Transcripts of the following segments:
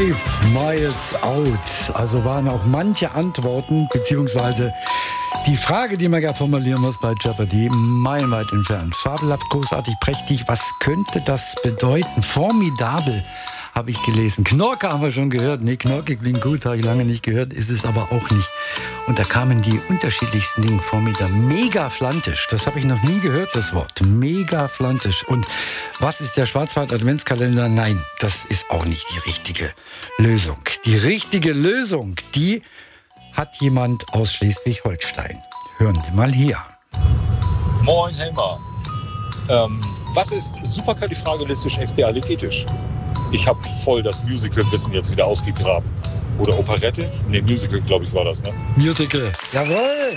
5 Miles Out. Also waren auch manche Antworten, beziehungsweise die Frage, die man ja formulieren muss bei Jeopardy, meilenweit entfernt. Fabelhaft, großartig, prächtig. Was könnte das bedeuten? Formidabel, habe ich gelesen. Knorke haben wir schon gehört. Nee, Knorke klingt gut, habe ich lange nicht gehört, ist es aber auch nicht. Und da kamen die unterschiedlichsten Dinge vor mir. Megaflantisch, das habe ich noch nie gehört, das Wort. Megaflantisch. Und was ist der Schwarzwald-Adventskalender? Nein, das ist auch nicht die richtige Lösung. Die richtige Lösung, die hat jemand aus Schleswig-Holstein. Hören Sie mal hier. Moin Helmer. Was ist superkalifragilistisch-expialigetisch? Ich habe voll das Musical-Wissen jetzt wieder ausgegraben. Oder Operette? Ne, Musical, glaube ich, war das, ne? Musical, jawohl!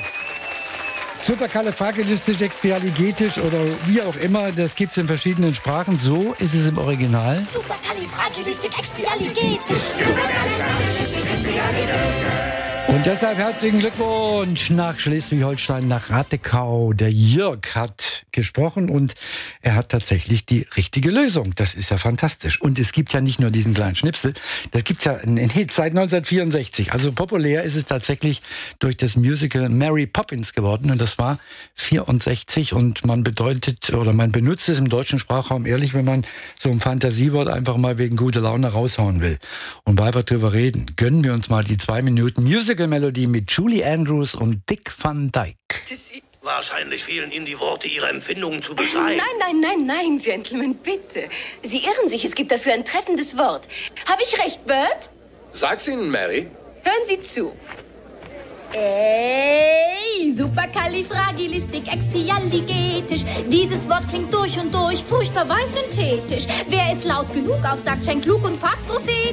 Superkalifragilistisch-expialigetisch oder wie auch immer, das gibt's in verschiedenen Sprachen. So ist es im Original. Superkalifragilistisch-expialigetisch. Und deshalb herzlichen Glückwunsch nach Schleswig-Holstein, nach Rattekau. Der Jörg hat gesprochen und er hat tatsächlich die richtige Lösung. Das ist ja fantastisch. Und es gibt ja nicht nur diesen kleinen Schnipsel, das gibt ja einen Hit seit 1964. Also populär ist es tatsächlich durch das Musical Mary Poppins geworden. Und das war 64 und man benutzt es im deutschen Sprachraum ehrlich, wenn man so ein Fantasiewort einfach mal wegen guter Laune raushauen will. Und weil wir drüber reden, gönnen wir uns mal die 2 Minuten Musical-Melodie mit Julie Andrews und Dick Van Dyke. Wahrscheinlich fehlen Ihnen die Worte, Ihre Empfindungen zu beschreiben. Nein, Gentlemen, bitte. Sie irren sich, es gibt dafür ein treffendes Wort. Habe ich recht, Bert? Sag's ihnen, Mary. Hören Sie zu. Superkalifragilistikexpialigetisch. Dieses Wort klingt durch und durch furchtbar weit synthetisch. Wer es laut genug aussagt, schenkt klug und fast prophetisch.